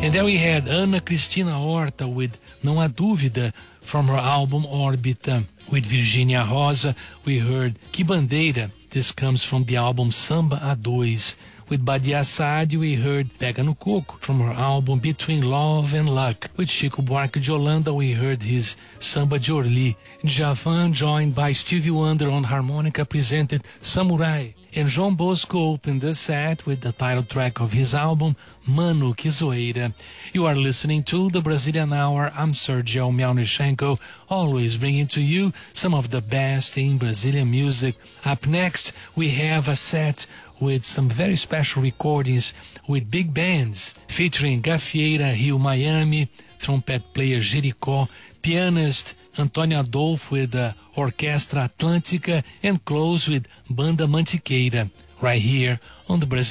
And then we had Ana Cristina Horta with Não Há Dúvida from her album Órbita. With Virginia Rosa, we heard Que Bandeira. This comes from the album Samba a Dois. With Badia Saad, we heard Pega no Coco from her album Between Love and Luck. With Chico Buarque de Holanda, we heard his Samba de Orly. Djavan, joined by Stevie Wonder on harmonica, presented Samurai. And João Bosco opened the set with the title track of his album, Mano Que Zoeira. You are listening to the Brazilian Hour. I'm Sergio Melnichenko, always bringing to you some of the best in Brazilian music. Up next, we have a set with some very special recordings with big bands, featuring Gafieira, Rio Miami, trumpet player Jericó, pianist Antônio Adolfo with the Orquestra Atlântica, and close with Banda Mantiqueira, right here on the Brazilian